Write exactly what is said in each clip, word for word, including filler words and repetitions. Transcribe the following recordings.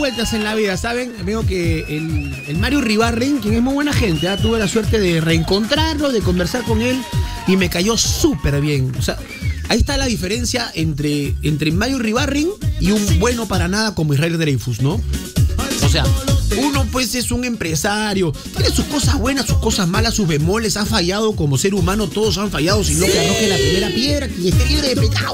vueltas en la vida, ¿saben? Veo que el, el Mario Ribarren, quien es muy buena gente, ¿eh? Tuve la suerte de reencontrarlo, de conversar con él y me cayó súper bien. O sea, ahí está la diferencia entre, entre Mario Ribarren y un bueno para nada como Israel Dreyfus, ¿no? O sea, uno pues es un empresario, tiene sus cosas buenas, sus cosas malas, sus bemoles, ha fallado como ser humano, todos han fallado, sino que arroje la primera piedra, quien esté libre de pecado.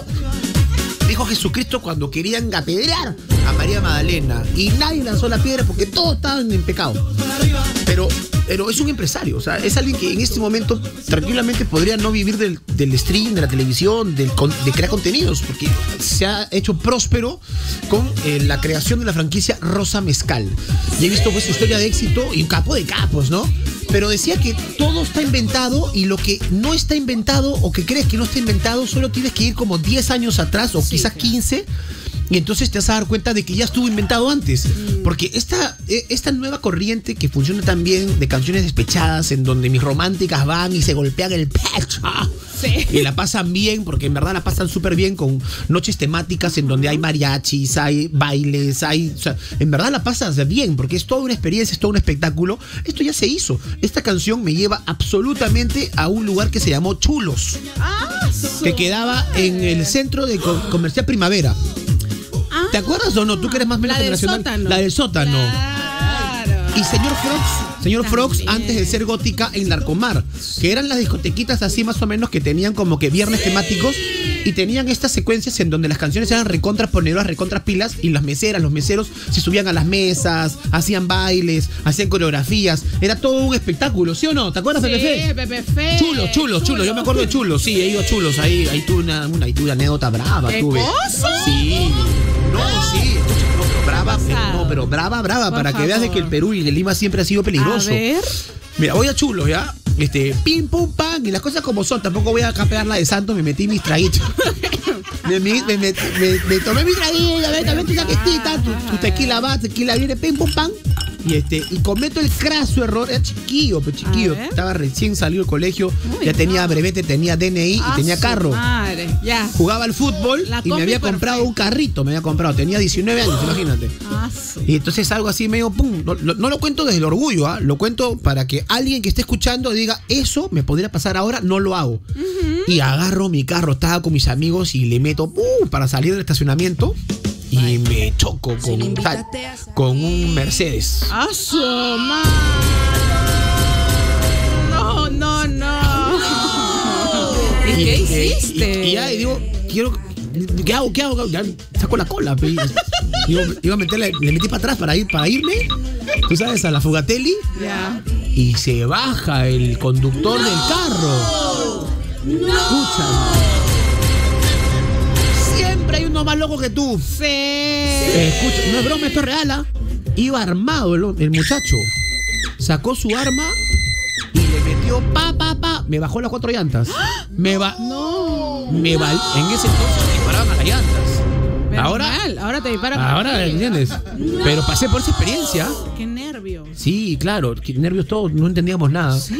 Dijo Jesucristo cuando querían apedrear a María Magdalena y nadie lanzó la piedra porque todos estaban en pecado. Pero, pero es un empresario, o sea, es alguien que en este momento tranquilamente podría no vivir del, del stream, de la televisión, del, de crear contenidos, porque se ha hecho próspero con eh, la creación de la franquicia Rosa Mezcal. Y he visto pues su historia de éxito y un capo de capos, ¿no? Pero decía que todo está inventado y lo que no está inventado o que crees que no está inventado, solo tienes que ir como diez años atrás o sí, quizás quince, y entonces te vas a dar cuenta de que ya estuvo inventado antes. Mm. Porque esta, esta nueva corriente que funciona tan bien de canciones despechadas en donde mis románticas van y se golpean el pecho. Sí. Y la pasan bien, porque en verdad la pasan súper bien con noches temáticas en donde hay mariachis, hay bailes, hay, o sea, en verdad la pasas bien, porque es toda una experiencia, es todo un espectáculo. Esto ya se hizo. Esta canción me lleva absolutamente a un lugar que se llamó Chulos, ah, que quedaba en el centro de Comercial Primavera. Ah, ¿te acuerdas o no? Tú que eres más menos generacional. Sótano. La del sótano. Claro. Y señor Frogs, señor Frogs, antes de ser gótica en Larcomar, que eran las discotequitas así más o menos que tenían como que viernes temáticos y tenían estas secuencias en donde las canciones eran recontras ponedoras, recontras pilas, y las meseras, los meseros se subían a las mesas, hacían bailes, hacían coreografías, era todo un espectáculo, ¿sí o no? ¿Te acuerdas de sí, Pepe Fe? Pepe Fe. Chulos, chulos, chulos, yo me acuerdo de Chulos, sí, he ido a Chulos, ahí, ahí tuve una, una, ahí tuve una anécdota brava, ¿Qué tuve. cosa? Sí, no, sí, escucha, no, pero brava, no, pero brava, brava, por para favor, que veas de que el Perú y el Lima siempre ha sido peligroso. A ver. Mira, voy a Chulos, ¿ya? Este, pim, pum, pam, y las cosas como son. Tampoco voy a capear la de Santos, me metí mis traguitos. me, me, me, me, me, me tomé mi traguito, me tomé tu saquestita, tu, tu tequila va, tequila viene, pim, pum, pam. Y este, y cometo el craso error, era chiquillo, pero chiquillo. Estaba recién salido del colegio, Uy, ya tenía no. brevete, tenía D N I ah, y tenía carro. Madre, ya. Jugaba al fútbol la y me había perfecta. comprado un carrito, me había comprado, tenía diecinueve años, imagínate. Ah, y entonces algo así medio pum. No, no, no lo cuento desde el orgullo, ¿ah? Lo cuento para que alguien que esté escuchando diga, eso me podría pasar ahora, no lo hago. Uh-huh. Y agarro mi carro, estaba con mis amigos y le meto uh, para salir del estacionamiento. Y me choco con, tal, con un Mercedes. ¡Asoma! No, no, no. ¿Y qué hiciste? Y, y ya y digo, quiero, ¿qué hago? ¿Qué hago? Ya saco la cola. Pe. Digo, iba a meterle, le metí para atrás para ir, para irme, tú sabes, a la Fugatelli. Ya. Y se baja el conductor no, del carro. No. Escucha. Siempre hay uno más loco que tú. Sí. Eh, escucha, no es broma, esto es real, ¿ah? Iba armado el, el muchacho. Sacó su arma y le metió pa, pa, pa. Me bajó las cuatro llantas. Me va. No. Me va. En ese entonces me disparaban a las llantas. Pero ahora. Mal, ahora te disparan. Ahora, ¿entiendes? No. Pero pasé por esa experiencia. Qué nervios. Sí, claro. Qué nervios todos. No entendíamos nada. Sí.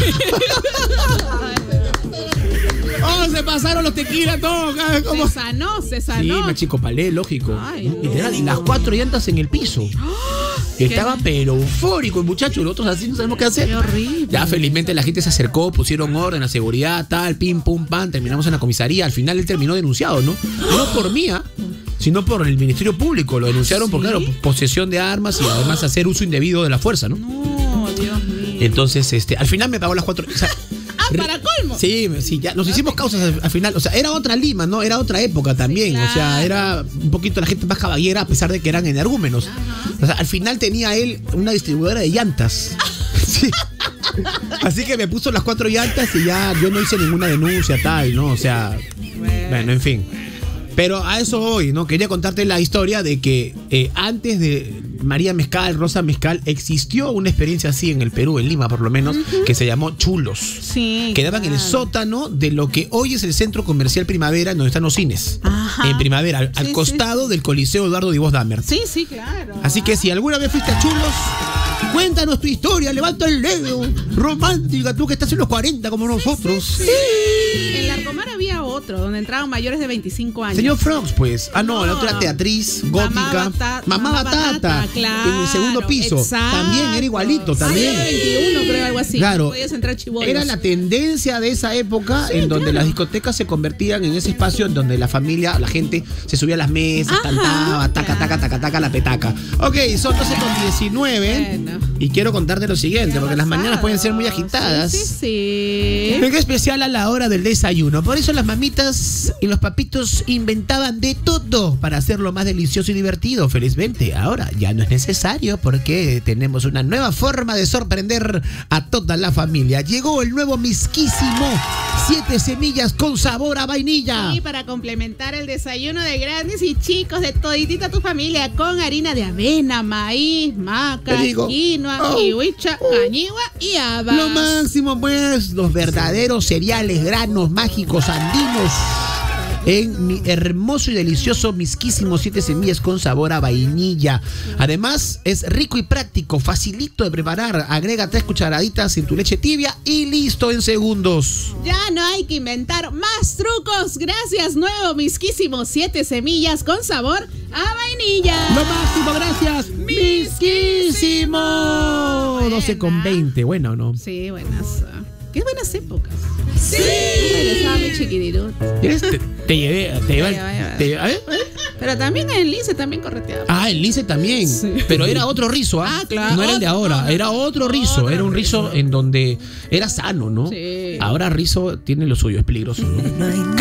¡Oh, se pasaron los tequilas todos! ¿Cómo? Se sanó, se sanó. Sí, me achicopalé, lógico. Ay, no. Literal, las cuatro llantas en el piso. ¡Oh! Estaba pero eufórico el muchacho, y los otros así no sabemos qué hacer. Qué horrible. Ya felizmente la gente se acercó, pusieron orden, la seguridad, tal, pim, pum, pam, terminamos en la comisaría. Al final él terminó denunciado, ¿no? No por mía, sino por el Ministerio Público. Lo denunciaron ¿Sí? por, claro, posesión de armas y además hacer uso indebido de la fuerza, ¿no? No, Dios mío. Entonces, este, al final me pagó las cuatro... O sea, Ah, para colmo. Sí, sí, ya nos hicimos causas al, al final. O sea, era otra Lima, ¿no? Era otra época también. Sí, claro. O sea, era un poquito la gente más caballera a pesar de que eran energúmenos. Ajá. O sea, al final tenía él una distribuidora de llantas. Sí. Así que me puso las cuatro llantas y ya yo no hice ninguna denuncia, tal, ¿no? O sea, bueno, bueno en fin. Pero a eso hoy, ¿no? Quería contarte la historia de que eh, antes de María Mezcal, Rosa Mezcal, existió una experiencia así en el Perú, en Lima por lo menos, uh-huh. que se llamó Chulos. Sí. Quedaba claro. en el sótano de lo que hoy es el Centro Comercial Primavera, donde están los cines. Ajá. En Primavera, al, sí, al costado sí. del Coliseo Eduardo Divós Dahmer. Sí, sí, claro. Así que si alguna vez fuiste a Chulos, cuéntanos tu historia, levanta el dedo. Romántica, tú que estás en los cuarenta como nosotros. Sí, sí. En Larcomar había otra. otro, donde entraban mayores de veinticinco años. Señor Frogs, pues. Ah, no, la No. otra era Teatriz, gótica. Mamá Batata, Mamá Mamá Batata. Batata, claro, En el segundo piso. exacto. También era igualito, también. Mayor de veintiuno, creo, algo así. Claro. Podías entrar chibolos. Era la tendencia de esa época en donde claro. las discotecas se convertían en ese espacio en donde la familia, la gente se subía a las mesas, Ajá, cantaba, taca, taca, taca, taca, la petaca. Ok, son doce con diecinueve. Bueno. Y quiero contarte lo siguiente, ¿Qué ha porque las mañanas pasado? pueden ser muy agitadas. Sí, sí, sí. En especial a la hora del desayuno. Por eso las mamitas y los papitos inventaban de todo para hacerlo más delicioso y divertido. Felizmente, ahora ya no es necesario porque tenemos una nueva forma de sorprender a toda la familia. Llegó el nuevo misquísimo siete semillas con sabor a vainilla. Y para complementar el desayuno de grandes y chicos de toditita tu familia con harina de avena, maíz, maca, Te digo. quinoa, Oh. kiwicha, Oh. cañigua y habas. Lo máximo, pues, los verdaderos cereales, granos mágicos andinos. En mi hermoso y delicioso misquísimo siete semillas con sabor a vainilla. Además, es rico y práctico, facilito de preparar. Agrega tres cucharaditas en tu leche tibia y listo en segundos. Ya no hay que inventar más trucos. Gracias, nuevo misquísimo siete semillas con sabor a vainilla. Lo máximo, gracias. Misquísimo. doce con veinte, bueno, ¿o no? Sí, buenas. Qué buenas épocas. Sí. Regresaba mi chiquirirut. ¿Quieres? Te, te llevé, te llevé. Ya, ya, ya. te- a ver, a ver. Pero también en Lince también correteaba. Ah, el Lince también. Sí. Pero era otro rizo, ¿ah? Ah, claro. No era el de ahora, Otro, era otro rizo. otro Era un rizo rizo. en donde era sano, ¿no? Sí. Ahora rizo tiene lo suyo, es peligroso, ¿no?